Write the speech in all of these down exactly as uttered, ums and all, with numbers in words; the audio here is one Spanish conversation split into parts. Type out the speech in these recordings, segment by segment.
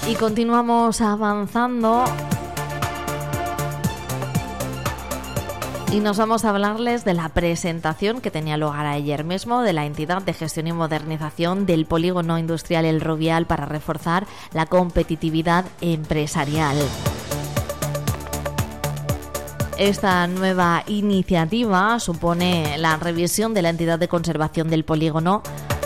Y continuamos avanzando y nos vamos a hablarles de la presentación que tenía lugar ayer mismo de la entidad de gestión y modernización del polígono industrial El Rubial para reforzar la competitividad empresarial. Esta nueva iniciativa supone la revisión de la entidad de conservación del polígono,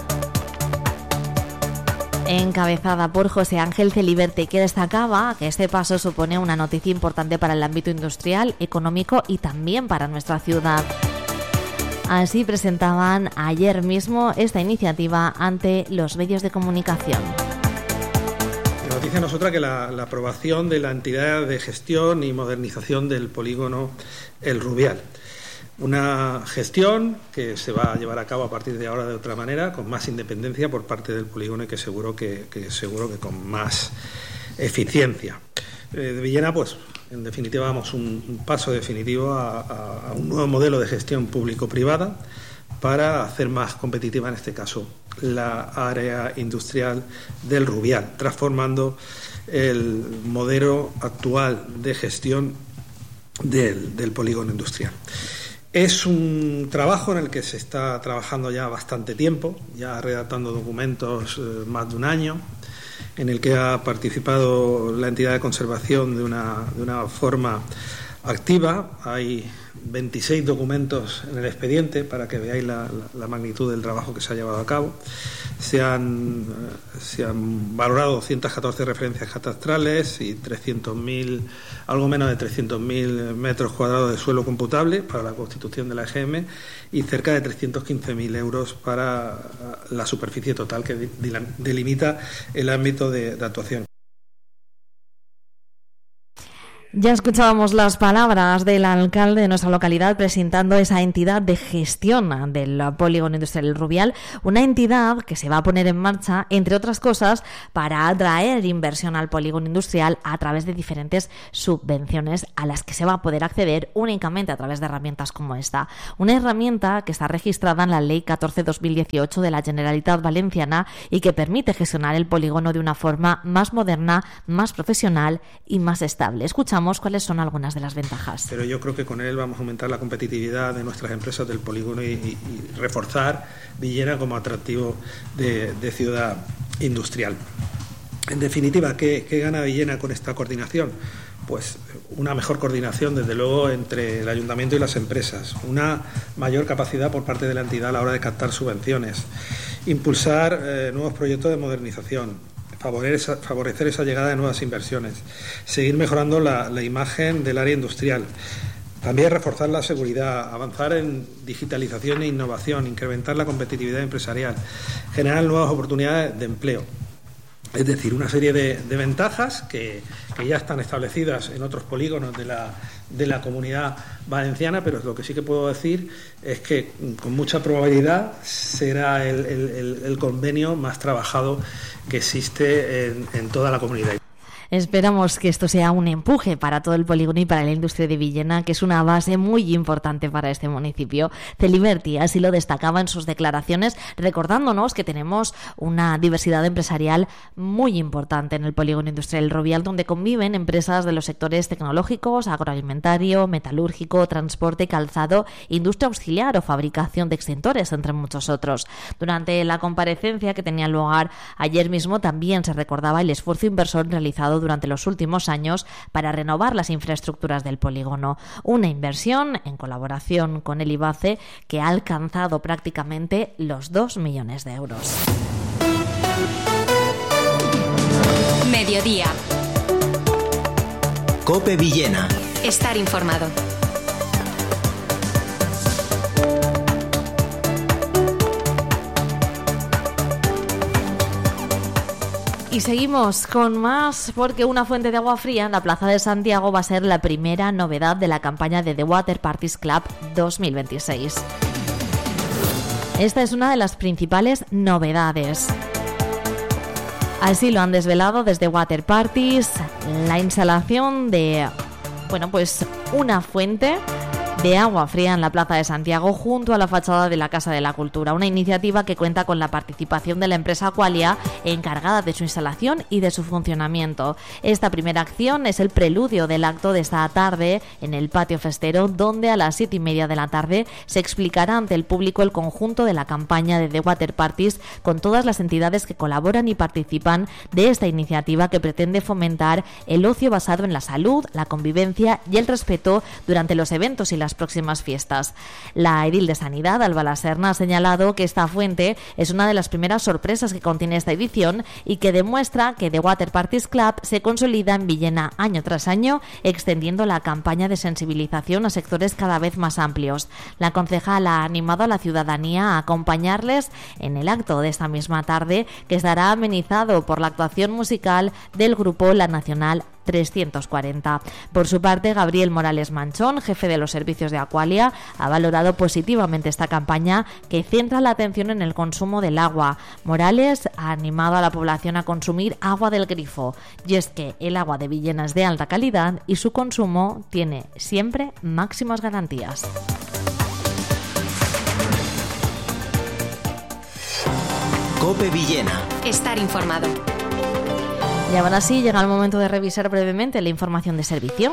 encabezada por José Ángel Celiberte, que destacaba que este paso supone una noticia importante para el ámbito industrial, económico y también para nuestra ciudad. Así presentaban ayer mismo esta iniciativa ante los medios de comunicación. La noticia no es otra que la, la aprobación de la entidad de gestión y modernización del polígono El Rubial. Una gestión que se va a llevar a cabo a partir de ahora de otra manera, con más independencia por parte del polígono y que seguro que, que seguro que con más eficiencia. Eh, de Villena, pues, en definitiva, vamos un, un paso definitivo a, a, a un nuevo modelo de gestión público-privada para hacer más competitiva, en este caso, la área industrial del Rubial, transformando el modelo actual de gestión del, del polígono industrial. Es un trabajo en el que se está trabajando ya bastante tiempo, ya redactando documentos eh, más de un año, en el que ha participado la entidad de conservación de una, de una forma activa. Hay veintiséis documentos en el expediente para que veáis la, la, la magnitud del trabajo que se ha llevado a cabo. Se han, se han valorado doscientas catorce referencias catastrales y trescientos mil, algo menos de trescientos mil metros cuadrados de suelo computable para la constitución de la E G M y cerca de trescientos quince mil euros para la superficie total que delimita el ámbito de, de actuación. Ya escuchábamos las palabras del alcalde de nuestra localidad presentando esa entidad de gestión del polígono industrial El Rubial, una entidad que se va a poner en marcha, entre otras cosas, para atraer inversión al polígono industrial a través de diferentes subvenciones a las que se va a poder acceder únicamente a través de herramientas como esta. Una herramienta que está registrada en la Ley catorce barra dos mil dieciocho de la Generalitat Valenciana y que permite gestionar el polígono de una forma más moderna, más profesional y más estable. Escuchamos cuáles son algunas de las ventajas. Pero yo creo que con él vamos a aumentar la competitividad de nuestras empresas del polígono y, y, y reforzar Villena como atractivo de, de ciudad industrial. En definitiva, ¿qué, qué gana Villena con esta coordinación? Pues una mejor coordinación, desde luego, entre el ayuntamiento y las empresas, una mayor capacidad por parte de la entidad a la hora de captar subvenciones, impulsar eh, nuevos proyectos de modernización, Favorecer, favorecer esa llegada de nuevas inversiones, seguir mejorando la, la imagen del área industrial, también reforzar la seguridad, avanzar en digitalización e innovación, incrementar la competitividad empresarial, generar nuevas oportunidades de empleo. Es decir, una serie de, de ventajas que, que ya están establecidas en otros polígonos de la, de la Comunidad Valenciana, pero lo que sí que puedo decir es que con mucha probabilidad será el, el, el, el convenio más trabajado que existe en, en toda la comunidad. Esperamos que esto sea un empuje para todo el polígono y para la industria de Villena, que es una base muy importante para este municipio. Celiberti así lo destacaba en sus declaraciones, recordándonos que tenemos una diversidad empresarial muy importante en el polígono industrial El Rubial, donde conviven empresas de los sectores tecnológicos, agroalimentario, metalúrgico, transporte, calzado, industria auxiliar o fabricación de extintores, entre muchos otros. Durante la comparecencia que tenía lugar ayer mismo, también se recordaba el esfuerzo inversor realizado durante los últimos años para renovar las infraestructuras del polígono. Una inversión en colaboración con el IBACE que ha alcanzado prácticamente los dos millones de euros. Mediodía. COPE Villena. Estar informado. Y seguimos con más, porque una fuente de agua fría en la Plaza de Santiago va a ser la primera novedad de la campaña de The Water Parties Club dos mil veintiséis. Esta es una de las principales novedades. Así lo han desvelado desde Water Parties, la instalación de, bueno, pues una fuente de agua fría en la Plaza de Santiago junto a la fachada de la Casa de la Cultura, una iniciativa que cuenta con la participación de la empresa Aqualia, encargada de su instalación y de su funcionamiento. Esta primera acción es el preludio del acto de esta tarde en el patio festero, donde a las siete y media de la tarde se explicará ante el público el conjunto de la campaña de The Water Parties con todas las entidades que colaboran y participan de esta iniciativa que pretende fomentar el ocio basado en la salud, la convivencia y el respeto durante los eventos y las próximas fiestas. La edil de Sanidad, Alba Laserna, ha señalado que esta fuente es una de las primeras sorpresas que contiene esta edición y que demuestra que The Water Parties Club se consolida en Villena año tras año, extendiendo la campaña de sensibilización a sectores cada vez más amplios. La concejal ha animado a la ciudadanía a acompañarles en el acto de esta misma tarde, que estará amenizado por la actuación musical del grupo La Nacional trescientos cuarenta. Por su parte, Gabriel Morales Manchón, jefe de los servicios de Aqualia, ha valorado positivamente esta campaña que centra la atención en el consumo del agua. Morales ha animado a la población a consumir agua del grifo, y es que el agua de Villena es de alta calidad y su consumo tiene siempre máximas garantías. COPE Villena. Estar informado. Y ahora sí, llega el momento de revisar brevemente la información de servicio.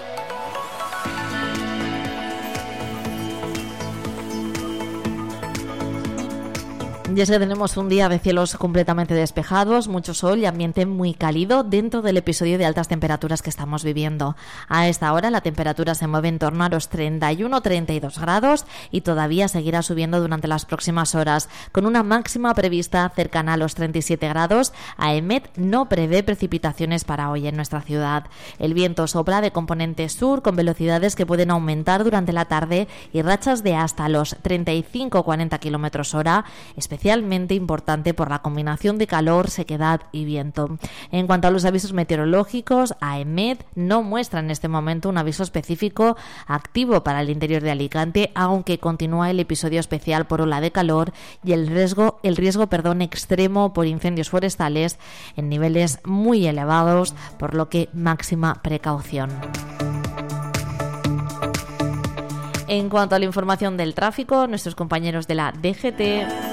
Y es que tenemos un día de cielos completamente despejados, mucho sol y ambiente muy cálido dentro del episodio de altas temperaturas que estamos viviendo. A esta hora la temperatura se mueve en torno a los treinta y uno a treinta y dos grados y todavía seguirá subiendo durante las próximas horas, con una máxima prevista cercana a los treinta y siete grados. AEMET no prevé precipitaciones para hoy en nuestra ciudad. El viento sopla de componente sur con velocidades que pueden aumentar durante la tarde y rachas de hasta los treinta y cinco a cuarenta kilómetros hora, especialmente especialmente importante por la combinación de calor, sequedad y viento. En cuanto a los avisos meteorológicos, AEMET no muestra en este momento un aviso específico activo para el interior de Alicante, aunque continúa el episodio especial por ola de calor y el riesgo, el riesgo perdón, extremo por incendios forestales en niveles muy elevados, por lo que máxima precaución. En cuanto a la información del tráfico, nuestros compañeros de la D G T